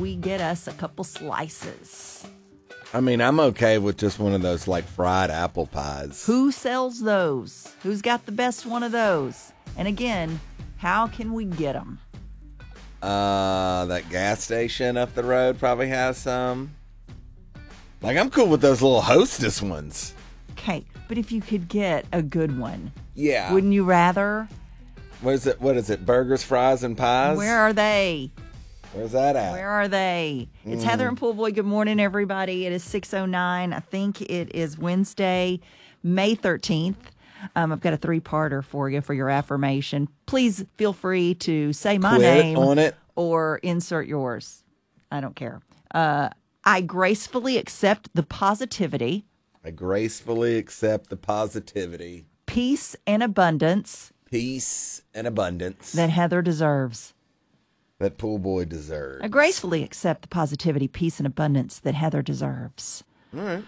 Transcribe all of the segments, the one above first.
we get us a couple slices? I mean, I'm okay with just one of those, like, fried apple pies. Who sells those? Who's got the best one of those? And again, how can we get them? That gas station up the road probably has some. Like, I'm cool with those little Hostess ones. Okay, but if you could get a good one, yeah, wouldn't you rather? What is it? Burgers, fries, and pies? Where are they? Where's that at? Where are they? It's Heather and Pool Boy. Good morning, everybody. It is 6:09. I think it is Wednesday, May 13th. I've got a 3-parter for you for your affirmation. Please feel free to say my name on it or insert yours. I don't care. I gracefully accept the positivity. I gracefully accept the positivity. Peace and abundance. Peace and abundance. That Heather deserves. That Pool Boy deserves. I gracefully accept the positivity, peace, and abundance that Heather deserves. All right.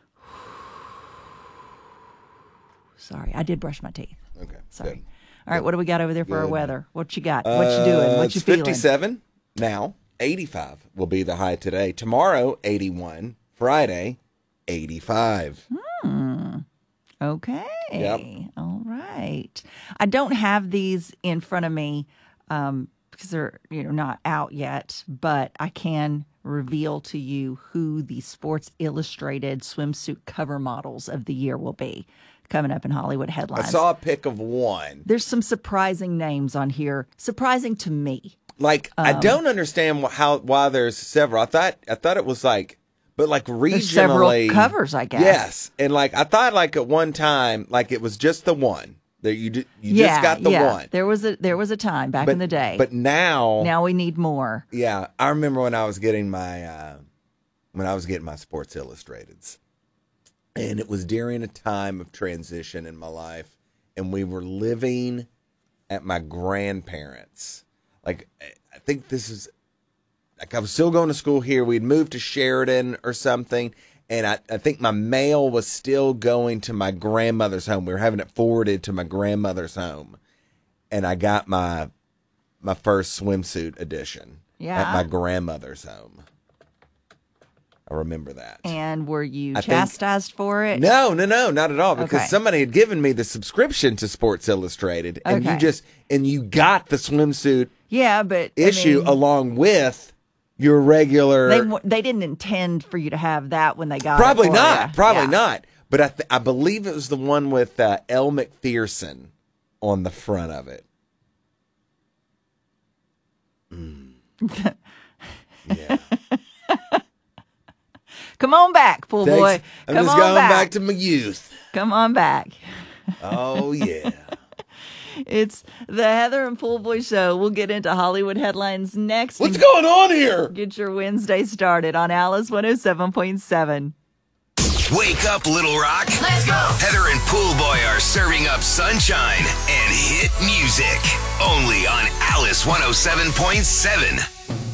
Sorry, I did brush my teeth. Okay. Sorry. Good. All right, what do we got over there for our weather? What you got? What you doing? What you it's feeling? 57 now. 85 will be the high today. Tomorrow, 81. Friday, 85. Okay. Yep. All right. I don't have these in front of me because they're not out yet, but I can reveal to you who the Sports Illustrated swimsuit cover models of the year will be coming up in Hollywood Headlines. I saw a pic of one. There's some surprising names on here. Surprising to me. Like, I don't understand why there's several. I thought it was like, but like regionally. There's several covers, I guess. Yes. And like, I thought like at one time, like it was just the one. That you just got the one. There was a time back in the day. But now we need more. Yeah. I remember when I was getting my Sports Illustrateds. And it was during a time of transition in my life. And we were living at my grandparents'. Like, I think this is, like, I was still going to school here. We'd moved to Sheridan or something. And I think my mail was still going to my grandmother's home. We were having it forwarded to my grandmother's home. And I got my first swimsuit edition at my grandmother's home. I remember that. And were you chastised for it? No, not at all. Because somebody had given me the subscription to Sports Illustrated. And you got the swimsuit issue along with your regular. They didn't intend for you to have that when they got Probably it. Probably not. But I believe it was the one with Elle McPherson on the front of it. Yeah. Come on back, Pool Boy. I'm just going back to my youth. Come on back. Oh, yeah. It's the Heather and Pool Boy Show. We'll get into Hollywood Headlines next. What's going on here? Get your Wednesday started on Alice 107.7. Wake up, Little Rock. Let's go. Heather and Pool Boy are serving up sunshine and hit music. Only on Alice 107.7.